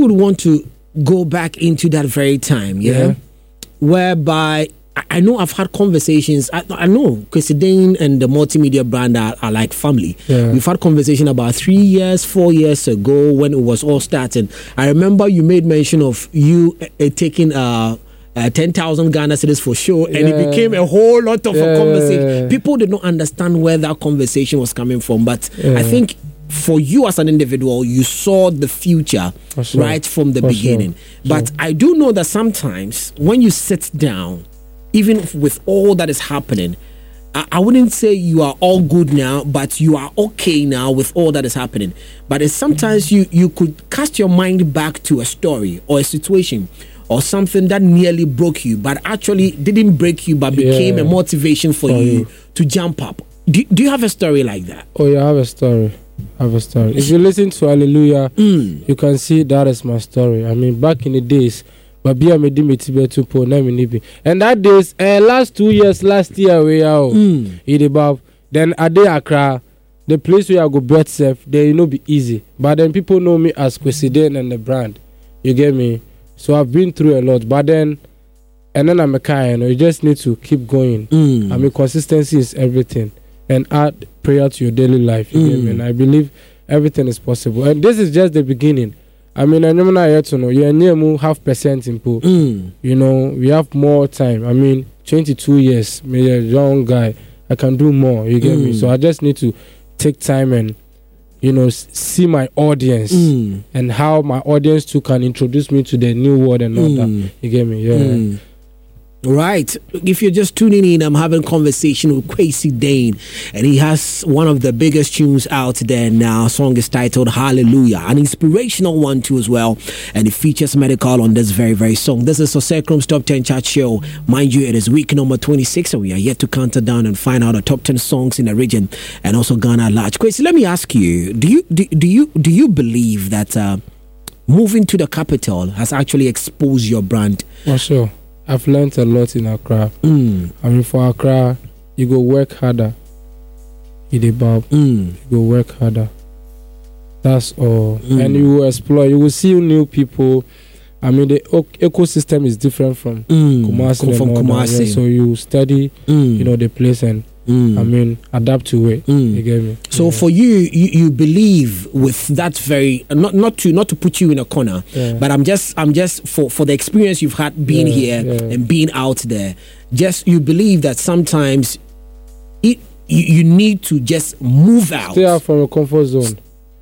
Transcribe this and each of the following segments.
would want to go back into that very time, whereby I know I've had conversations. I know Kwesi Dane and the multimedia brand are like family. Yeah. We've had conversation about 3 years, 4 years ago when it was all starting. I remember you made mention of you taking 10,000 Ghana cedis for show, and it became a whole lot of a conversation. People did not understand where that conversation was coming from, but I think for you as an individual, you saw the future right from the beginning. But I do know that sometimes when you sit down, even with all that is happening, I wouldn't say you are all good now, but you are okay now with all that is happening. But it's sometimes you could cast your mind back to a story or a situation or something that nearly broke you, but actually didn't break you, but became a motivation for you to jump up. Do you have a story like that? Oh, yeah, I have a story. If you listen to Hallelujah, you can see that is my story. I mean, back in the days, but be a medimetibe to po na minibi. And that days, last year we are then I dey Accra, the place where I go birth self, they be easy. But then people know me as Kwesi Dane and the brand. You get me? So I've been through a lot. But then I'm a kind, you just need to keep going. I mean, consistency is everything. And add prayer to your daily life. You get me? And I believe everything is possible. And this is just the beginning. I mean, I never know to know. You're near 0.5% in pool. You know, we have more time. I mean, 22 years, me a young guy. I can do more. You get me? So I just need to take time and, you know, see my audience and how my audience too can introduce me to the new world and all that. You get me? Yeah. Right. If you're just tuning in, I'm having a conversation with Kwesi Dane, and he has one of the biggest tunes out there now. Song is titled Hallelujah, an inspirational one too as well, and it features Medical on this very, very song. This is Osekrom's Top 10 Chart Show. Mind you, it is week number 26, and we are yet to count it down and find out the top 10 songs in the region and also Ghana at large. Kwesi, let me ask you: Do you believe that moving to the capital has actually exposed your brand? For sure. I've learned a lot in Accra. I mean, for Accra, you go work harder. You go work harder. That's all. And you will explore. You will see new people. I mean, the ecosystem is different from Kumasi. Yeah, so you study, you know, the place and I mean, adapt to it. You get me? So for you believe with that very not to put you in a corner, but I'm just for the experience you've had being here and being out there. Just you believe that sometimes you need to just move out, stay out from your comfort zone.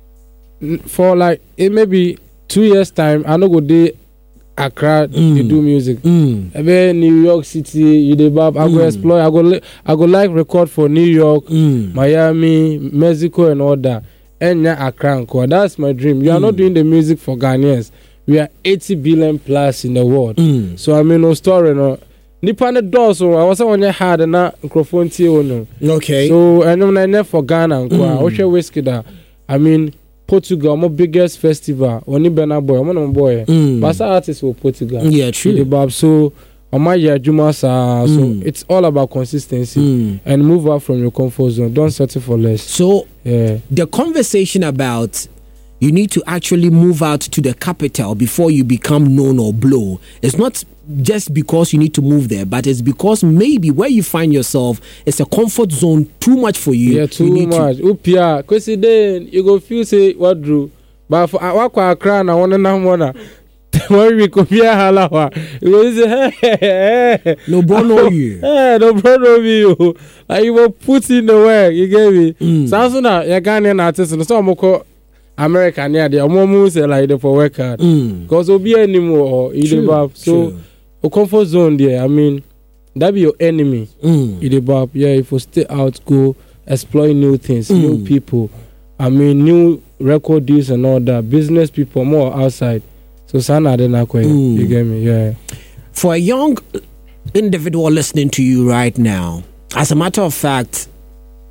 For like it may be 2 years time, I no go dey Accra, you do music. New York City, you dey bab. I go explore. I go like record for New York, Miami, Mexico, and all that. And Accra, that's my dream. You are not doing the music for Ghanaians. We are 80 billion plus in the world. So I mean, no story, no. Nipa ne door, so I was on your hard and not microphone no. Okay. So I know I for Ghana. I whiskey that. I mean. Portugal, my biggest festival. Only Bena boy, I'm on boy. But artists for Portugal. Yeah, true. So, on my year, so it's all about consistency and move out from your comfort zone. Don't settle for less. So, the conversation about you need to actually move out to the capital before you become known or blow. It's not just because you need to move there, but it's because maybe where you find yourself is a comfort zone too much for you. Yeah, too much. Upia, Kwesi Dane, you go feel say what drew. But for Aqua Accra, I want to know when we come here, halawa. You go say, hey, no bono you. Hey, no bono you. Like you will put in the work. You get me? So now you Ghanaian artist, and so I'm call American. Yeah, they are more say like the for work hard. Because obi anymore or so. A comfort zone there, I mean, that be your enemy. If you stay out, go explore new things, new people. I mean, new record deals and all that. Business people more outside. So, Sana you get me? Yeah. For a young individual listening to you right now, as a matter of fact,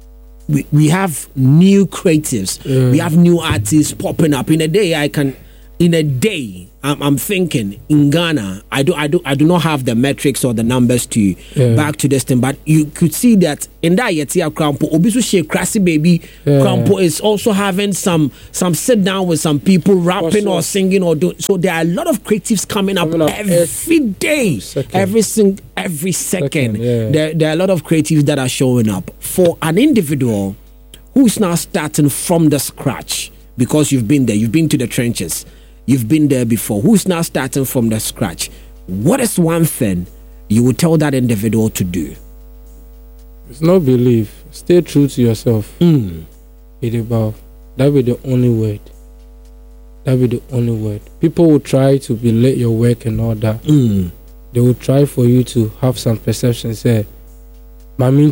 we have new creatives. We have new artists popping up. In a day, in a day, I'm thinking in Ghana, I do not have the metrics or the numbers to back to this thing, but you could see that in that Yetia Krampo, Obisu She Krasi Baby Krampo is also having some sit down with some people rapping or singing or doing. So there are a lot of creatives coming up every day, every second. There are a lot of creatives that are showing up. For an individual who's now starting from the scratch, because you've been there, you've been to the trenches, you've been there before, who's now starting from the scratch, what is one thing you would tell that individual to do? It's not belief. Stay true to yourself. It about that be the only word. That be the only word. People will try to belittle your work and all that. They will try for you to have some perception. Say, but you need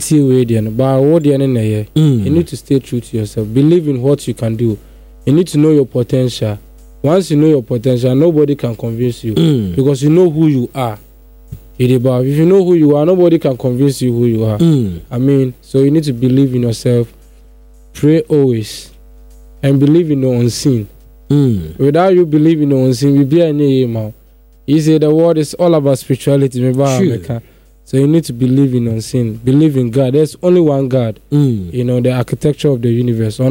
to stay true to yourself. Believe in what you can do. You need to know your potential. Once you know your potential, nobody can convince you because you know who you are. If you know who you are, nobody can convince you who you are. I mean, so you need to believe in yourself, pray always, and believe in the unseen. Without you believing in the unseen, we be any man. You say the world is all about spirituality. So you need to believe in unseen, believe in God. There's only one God. You know, the architecture of the universe. So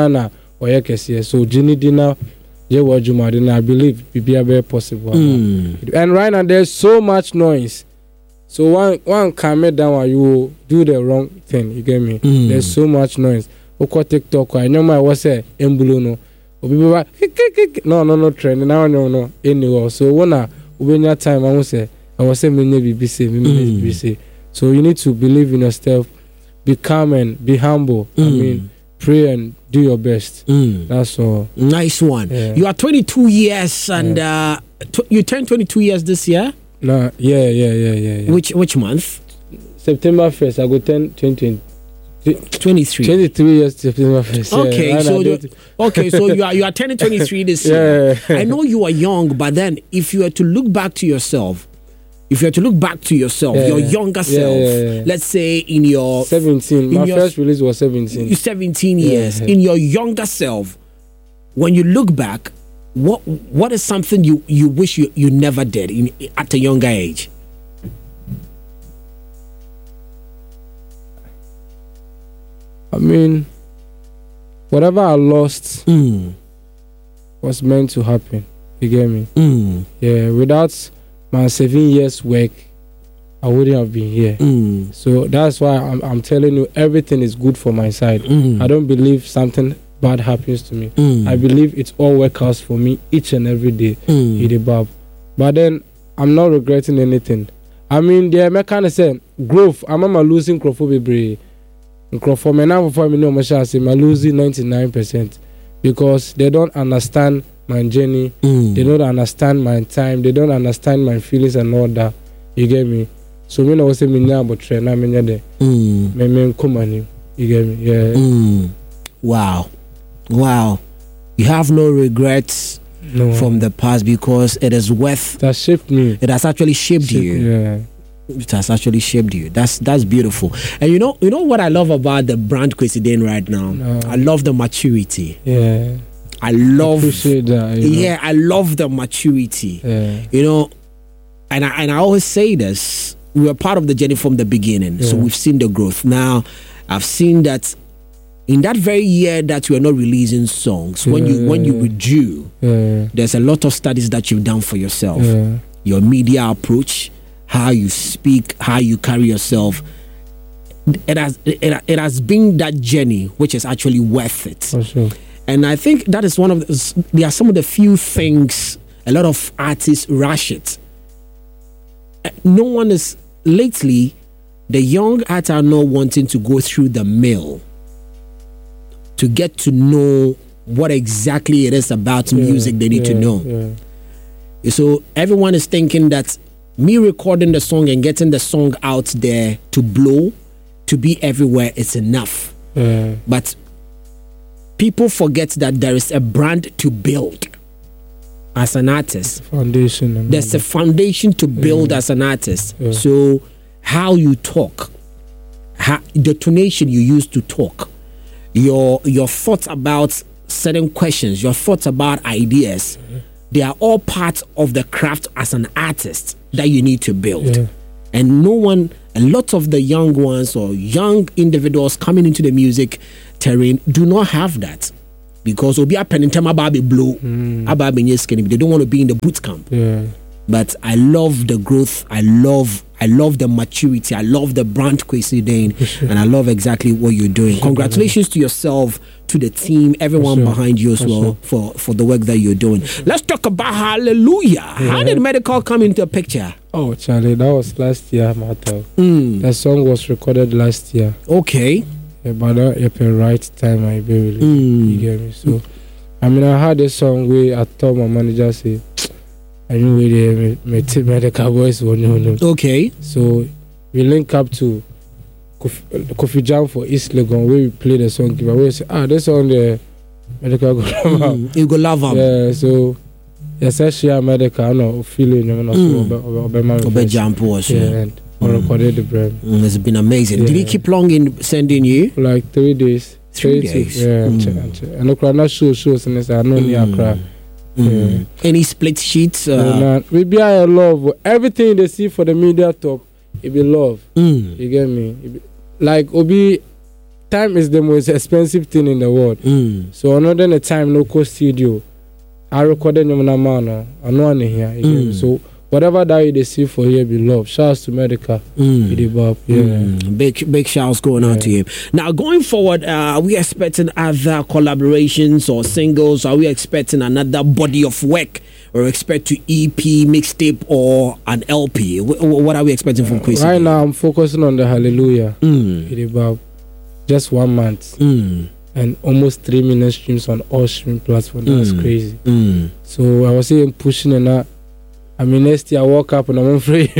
Jenny Dina. I believe it be very possible. And right now there's so much noise. So one can make down while you do the wrong thing. You get me? There's so much noise. Oko TikTok, I know my was a embuluno. No trend. Now no anywhere. So when that time I was saying me BBC. So you need to believe in yourself, be calm and be humble. I mean, pray and do your best. That's all. Nice one. Yeah. You are 22 years and you turned 22 years this year? No, yeah. Which month? September 1st. I go 23 years September 1st. Okay, so you are turning 23 this year. I know you are young, but then if you were to look back to yourself, your younger self, let's say in your 17, my first release was 17. You're 17 years. In your younger self, when you look back, what is something you wish you never did at a younger age? I mean, whatever I lost was meant to happen. You get me? Yeah, without my 7 years work, I wouldn't have been here. So that's why I'm telling you, everything is good for my side. I don't believe something bad happens to me. I believe it's all work out for me each and every day. But then I'm not regretting anything. I mean, the American say growth. I'm not losing growth for me. For me now, for me no, I'm losing 99% because they don't understand my journey. They don't understand my time. They don't understand my feelings and all that. You get me? So me no say me now but train na me there. Me come on. You get me? Yeah. Wow. You have no regrets from the past because it is worth. That shaped me. It has actually shaped you. Yeah. It has actually shaped you. That's beautiful. And you know what I love about the brand Kwesi Dane right now? I love the maturity. Yeah. I appreciate that. Yeah, I love the maturity. Yeah. You know, and I always say this, we were part of the journey from the beginning. So we've seen the growth. Now, I've seen that in that very year that you are not releasing songs, when you withdrew, there's a lot of studies that you've done for yourself. Your media approach, how you speak, how you carry yourself. It has been that journey which is actually worth it. For sure. And I think that is there are some of the few things a lot of artists rush it. No one is, lately, the young artists are not wanting to go through the mill to get to know what exactly it is about music they need to know. So everyone is thinking that me recording the song and getting the song out there to blow, to be everywhere, is enough. But people forget that there is a brand to build as an artist. There's a foundation to build as an artist. So how you talk, the tonation you use to talk, your thoughts about certain questions, your thoughts about ideas, they are all part of the craft as an artist that you need to build. Yeah. And a lot of the young ones or young individuals coming into the music terrain do not have that. Because obi apenintema baby blow, they don't want to be in the boot camp. Yeah. But I love the growth. I love the maturity. I love the brand Kwesi Dane, and I love exactly what you're doing. Congratulations to yourself, to the team, everyone behind you as well for the work that you're doing. Let's talk about Hallelujah. How did Medical come into the picture? Oh, Charlie, that was last year, Martha. The song was recorded last year. Okay. Yeah, but at the right time, I really. You get me? So, I mean, I had a song where I told my manager, say, I knew where the Medical voice was known. Okay. So we link up to Kofi Jam for East Legon where we play the song. We say, this song the Medical go love. You go love him. Yeah. So yes, I share Medical. I know feeling you know Jam also. Yeah, and recorded the brand. It's been amazing. Did he keep long in sending you? Like 3 days. 3 days. Yeah. And I not shows and I know near cry. Any split sheets? We be a love. Everything they see for the media top, it be love. You get me? Like Obi, time is the most expensive thing in the world. So another than a time local studio, I recorded them na man. I know one here. You get me? So whatever that they see for here be love. Shouts to Medical. Big shouts going out to him. Now going forward, are we expecting other collaborations or singles? Are we expecting another body of work? Or expect to EP, mixtape, or an LP? What are we expecting from Kwesi? Right now, I'm focusing on the Hallelujah. It's about just 1 month. And almost 3 million streams on all streaming platforms. That's crazy. So I was even pushing and that. I mean, next year I woke up and I'm afraid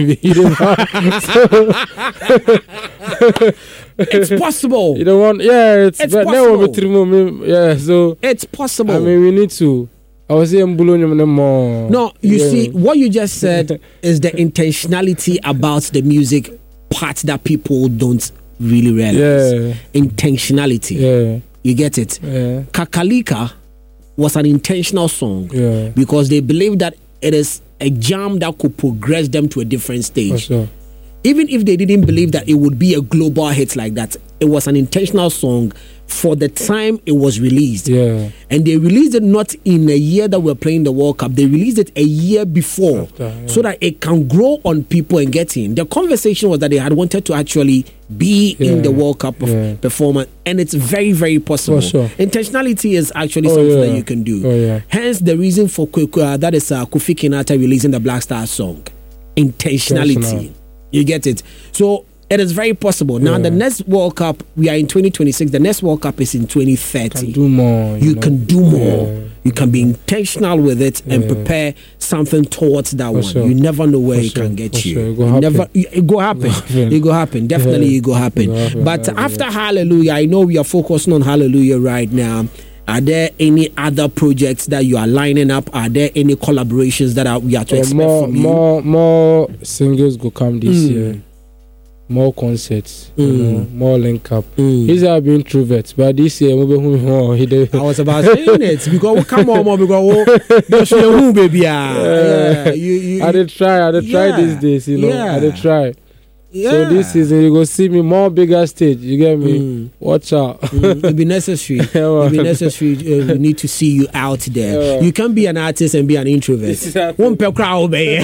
it's possible. You don't want, it's possible. Yeah, so it's possible. I mean, we need to. I was saying more. No, you see, what you just said is the intentionality about the music part that people don't really realize. Intentionality. You get it? Kakalika was an intentional song because they believe that it is a jam that could progress them to a different stage. Even if they didn't believe that it would be a global hit like that, it was an intentional song for the time it was released. And they released it not in a year that we're playing the World Cup. They released it a year before so that it can grow on people and get in. The conversation was that they had wanted to actually be in the World Cup performance, and it's very, very possible. Intentionality is actually something that you can do. Hence the reason for that is Kofi Kinata releasing the Black Star song. Intentionality. You get it? So it is very possible. Now, the next World Cup, we are in 2026. The next World Cup is in 2030. You can do more. You can do more. You can be intentional with it and prepare something towards that one. You never know where it can get you. It go happen. It go happen. Definitely, it go happen. But after Hallelujah, I know we are focusing on Hallelujah right now. Are there any other projects that you are lining up? Are there any collaborations that we are to expect from you? More singles go come this year. More concerts, more link up. These have been introvert, but this year I was about saying it because we come on, because baby. I did try these days, I did try. So this season you go see me more bigger stage. You get me? Watch out. It'll be necessary. It'll be necessary. We need to see you out there. You can't be an artist and be an introvert. One per crowd, baby.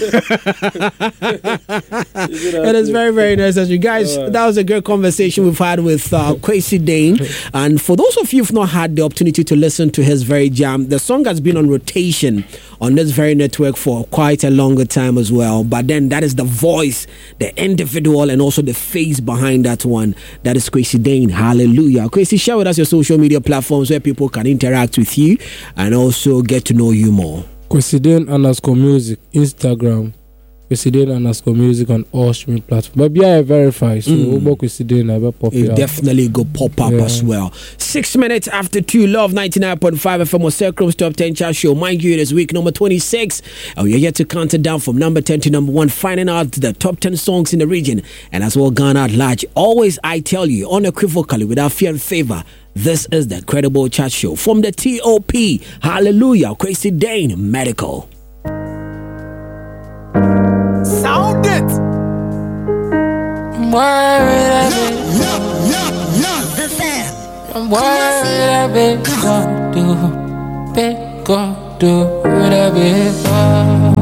It is very, very necessary, guys. That was a great conversation we've had with Kwesi Dane. And for those of you who've not had the opportunity to listen to his very jam, the song has been on rotation on this very network for quite a longer time as well. But then that is the voice, the individual, and also the face behind that one. That is Kwesi Dane. Hallelujah. Kwesi, share with us your social media platforms where people can interact with you and also get to know you more. Kwesi Dane _music, Instagram. Kwesi Dane _music on all streaming platforms. But I verify, so Kwesi Dane I pop it up. Definitely go pop up as well. 6 minutes after 2, Love 99.5 FM or Circum's Top 10 Chart Show. Mind you, it is week number 26, and we are yet to count it down from number 10 to number 1, finding out the top 10 songs in the region and as well Ghana at large. Always, I tell you, unequivocally, without fear and favor, this is the Credible Chat Show from the TOP. Hallelujah, Kwesi Dane, Medical. Whatever you want to do, baby, go do whatever you want.